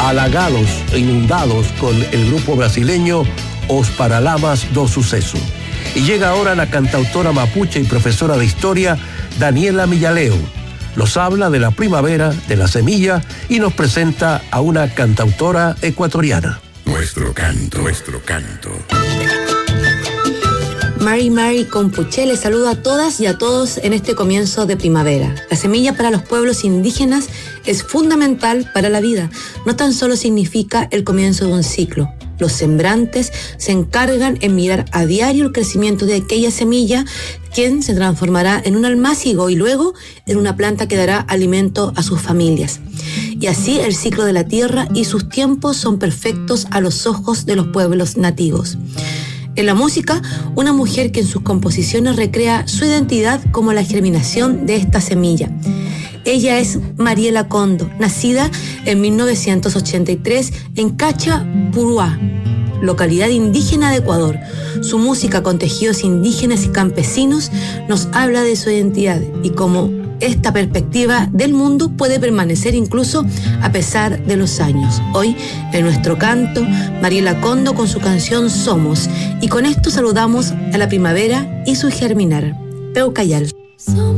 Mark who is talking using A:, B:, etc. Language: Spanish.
A: halagados e inundados con el grupo brasileño Os Paralamas do Sucesso. Y llega ahora la cantautora mapuche y profesora de historia Daniela Millaleo. Nos habla de la primavera, de la semilla, y nos presenta a una cantautora ecuatoriana.
B: Nuestro canto, nuestro canto.
C: Mari Compuche les saluda a todas y a todos en este comienzo de primavera. La semilla para los pueblos indígenas es fundamental para la vida. No tan solo significa el comienzo de un ciclo. Los sembrantes se encargan en mirar a diario el crecimiento de aquella semilla, quien se transformará en un almácigo y luego en una planta que dará alimento a sus familias. Y así el ciclo de la tierra y sus tiempos son perfectos a los ojos de los pueblos nativos. En la música, una mujer que en sus composiciones recrea su identidad como la germinación de esta semilla. Ella es Mariela Condo, nacida en 1983 en Cacha, Puruá, localidad indígena de Ecuador. Su música con tejidos indígenas y campesinos nos habla de su identidad y cómo esta perspectiva del mundo puede permanecer incluso a pesar de los años. Hoy, en nuestro canto, Mariela Condo con su canción Somos. Y con esto saludamos a la primavera y su germinar. Peucayal.